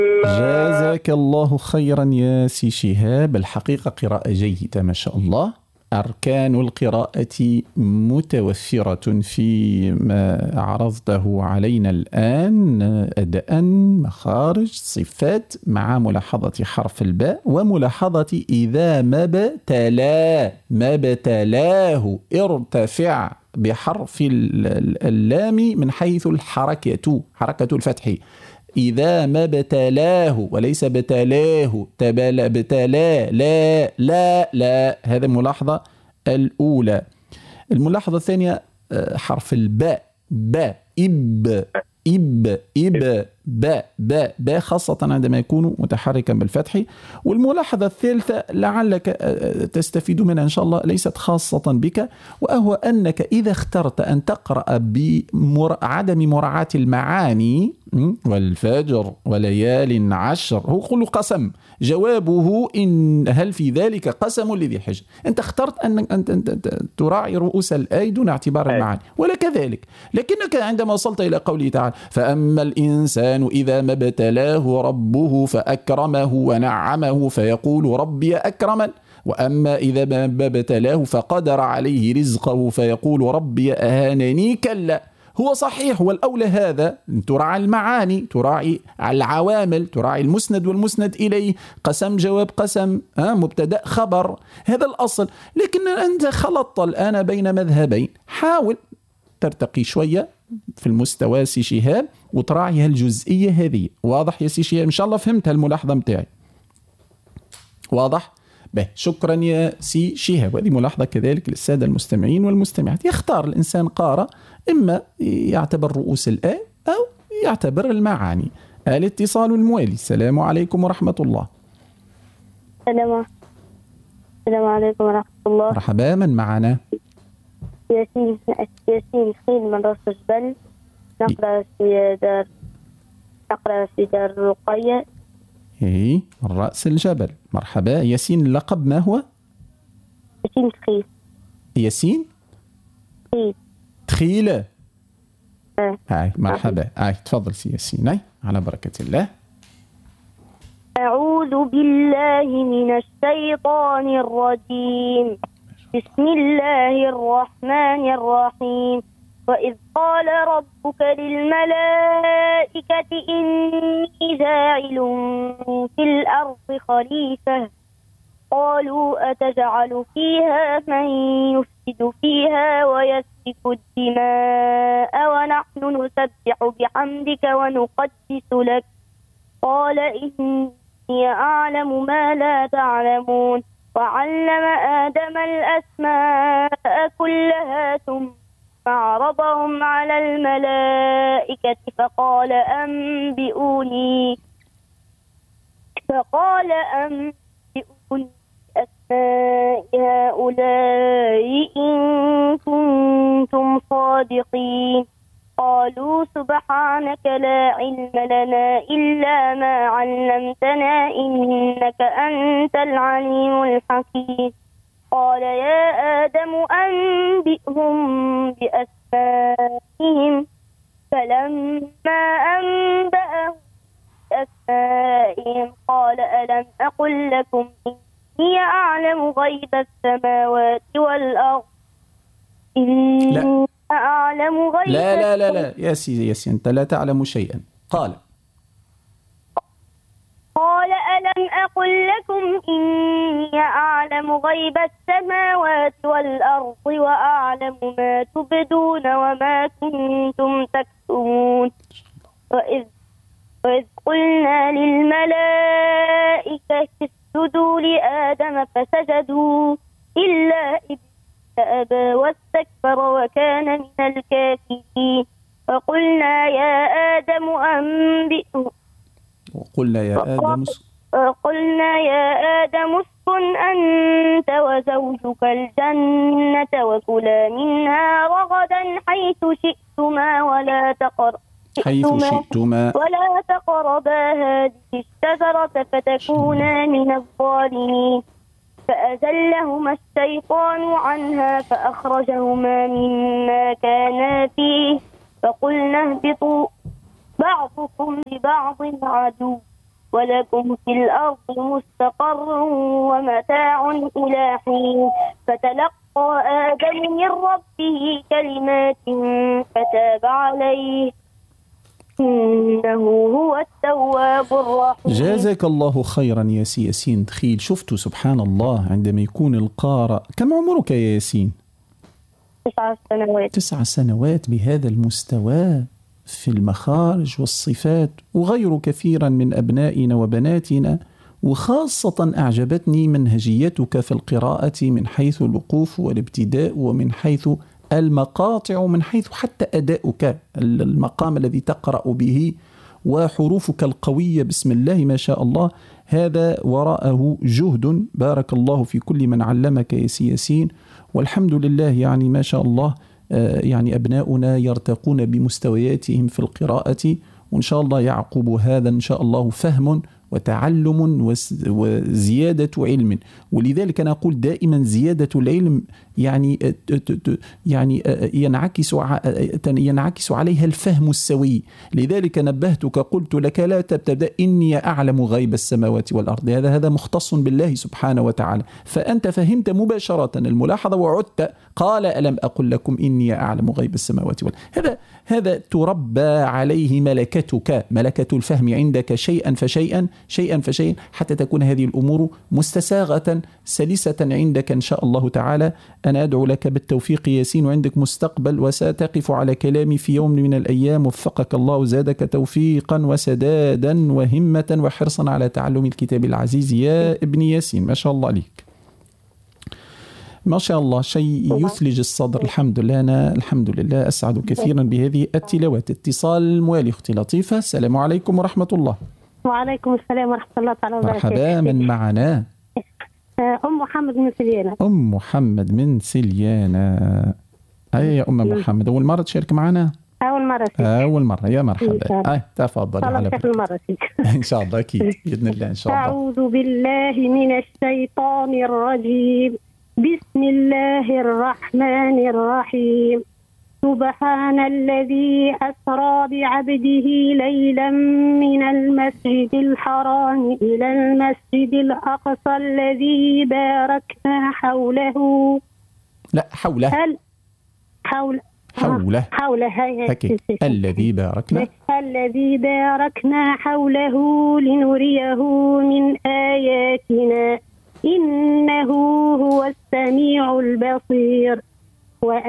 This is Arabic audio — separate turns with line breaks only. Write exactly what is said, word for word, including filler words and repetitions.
جزاك الله خيرا يا سي شهاب، الحقيقة قراءة جيدة ما شاء الله. أركان القراءة متوفرة فيما عرضته علينا الآن، أداء، مخارج، صفات، مع ملاحظة حرف الباء وملاحظة إذا ما ابتلاه ما ابتلاه ارتفع بحرف اللام من حيث الحركة، حركة الفتح، إذا ما ابتلاه وليس ابتلاه، تبال ابتلاه، لا لا لا. هذه الملاحظة الأولى. الملاحظة الثانية حرف الباء، باء، إب إب إب باء باء باء، خاصة عندما يكون متحركا بالفتح. والملاحظة الثالثة لعلك تستفيد منها إن شاء الله، ليست خاصة بك، وهو أنك إذا اخترت أن تقرأ بعدم مراعاة المعاني، والفجر وليال عشر، هو كل قسم جوابه إن هل في ذلك قسم لذي حجر. أنت اخترت أن أن تراعي رؤوس الآية دون اعتبار المعاني، ولك ذلك. لكنك عندما وصلت إلى قوله تعالى فأما الإنسان إذا ما ابتلاه ربه فأكرمه ونعمه فيقول ربي أكرمن، وأما إذا ما ابتلاه فقدر عليه رزقه فيقول ربي أهانني، كلا. هو صحيح، والأولى هذا تراعي المعاني، تراعي العوامل، تراعي المسند والمسند إليه، قسم جواب قسم، مبتدأ خبر، هذا الأصل. لكن أنت خلطت الآن بين مذهبين. حاول ترتقي شوية في المستوى سي شهاب وتراعي هالجزئية هذه. واضح يا سي شهاب؟ إن شاء الله فهمت هالملاحظة متاعي. واضح؟ به، شكرا يا سي شهاب. وهذه ملاحظة كذلك للسادة المستمعين والمستمعات. يختار الإنسان قارئ، إما يعتبر رؤوس الآية أو يعتبر المعاني. الاتصال الموالي. السلام عليكم ورحمة الله.
السلام السلام عليكم ورحمة الله.
مرحبا، من معنا؟
ياسين ياسين خيل من راس الجبل، نقرأ في دار نقرأ في دار الرقية.
إيه، من رأس الجبل. مرحبا ياسين. اللقب ما هو؟
ياسين خيل.
ياسين
خيل
تخيلة.
آه.
هاي مرحبا. هاي تفضل سي ياسين. هاي على بركة الله.
أعوذ بالله من الشيطان الرجيم. بسم الله الرحمن الرحيم. وإذ قال ربك للملائكة إني جاعل في الأرض خليفة قالوا أتجعل فيها من يفسد فيها ويسفك الدماء ونحن نسبح بحمدك ونقدس لك قال إني أعلم ما لا تعلمون. وعلم آدم الأسماء كلها ثم عرضهم على الملائكة فقال أنبئوني فقال أنبئوني بأسماء هؤلاء إن كنتم صادقين. قالوا سبحانك لا علم لنا إلا ما علمتنا إنك أنت العليم الحكيم. قال يا آدم أنبئهم بأسمائهم فلما أنبأهم بأسمائهم قال ألم أقل لكم إني أعلم غيب السماوات والأرض إني أعلم غيب
لا لا لا لا يا سيدي يا سيدي، أنت لا تعلم شيئا. قال
قال ألم أقل لكم إني أعلم غيب السماوات والأرض وأعلم ما تبدون وما كنتم تكتمون. وإذ, وإذ قلنا للملائكة اسجدوا لآدم فسجدوا إلا إبليس أبى واستكبر وكان من الكافرين. وقلنا يا آدم أنبئهم
وقلنا يا آدم
قلنا يا آدم اسكن أنت وزوجك الجنة وكلا منها رغدا حيث شئتما ولا تقربا
حيث شئتما
ولا تقربا هذه الشجرة فتكونا من الظالمين. فأزلهما الشيطان عنها فأخرجهما مما كانا فيه فقلنا اهبطوا بعضكم لبعض عدو ولكم في الأرض مستقر ومتاع إلى حين فتلقى آدم من ربه كلمات فتاب عليه إنه هو التواب الرحيم.
جزاك الله خيرا يا سي ياسين دخيل. شفتوا سبحان الله عندما يكون القارئ. كم عمرك يا ياسين؟
تسع سنوات.
تسع سنوات بهذا المستوى في المخارج والصفات وغير كثيرا من أبنائنا وبناتنا، وخاصة أعجبتني منهجيتك في القراءة من حيث الوقوف والابتداء ومن حيث المقاطع ومن حيث حتى أداؤك، المقام الذي تقرأ به وحروفك القوية بسم الله ما شاء الله. هذا وراءه جهد، بارك الله في كل من علمك يا سي ياسين. والحمد لله يعني ما شاء الله يعني أبناؤنا يرتقون بمستوياتهم في القراءة، وإن شاء الله يعقب هذا إن شاء الله فهم وتعلم وزيادة علم. ولذلك أنا أقول دائما زيادة العلم يعني يعني ينعكس ينعكس عليها الفهم السوي. لذلك نبهتك قلت لك لا تبتدأ إني أعلم غيب السماوات والأرض، هذا هذا مختص بالله سبحانه وتعالى، فأنت فهمت مباشرة الملاحظة وعدت قال ألم أقل لكم إني أعلم غيب السماوات والأرض. هذا هذا تربى عليه ملكتك، ملكة الفهم عندك شيئا فشيئا شيئا فشيئا حتى تكون هذه الأمور مستساغة سلسة عندك إن شاء الله تعالى. أنا أدعو لك بالتوفيق ياسين، وعندك مستقبل وستقف على كلامي في يوم من الأيام. وفقك الله وزادك توفيقا وسدادا وهمة وحرصا على تعلم الكتاب العزيز يا ابن ياسين. ما شاء الله عليك، ما شاء الله، شيء يثلج الصدر. الحمد لله، أنا الحمد لله أسعد كثيرا بهذه التلاوات. اتصال الموالي أختي لطيفة. السلام عليكم ورحمة الله.
وعليكم السلام ورحمة الله تعالى وبركاته.
مرحبا، من معنا؟
أم محمد من سليانة.
أم محمد من سليانة. أي يا أم محمد، أول مرة تشارك معنا؟
أول مرة فيك.
أول مرة، يا مرحبا. أي تفضل على
المرة فيك.
إن شاء الله أكيد بإذن الله إن شاء الله.
أعوذ بالله من الشيطان الرجيم. بسم الله الرحمن الرحيم. سبحان الذي أسرى بعبده ليلا من المسجد الحرام إلى المسجد الأقصى الذي باركنا حوله.
لا حوله.
هل حول
حوله
حوله
الذي باركنا
الذي باركنا حوله لنريه من آياتنا إنه هو السميع البصير.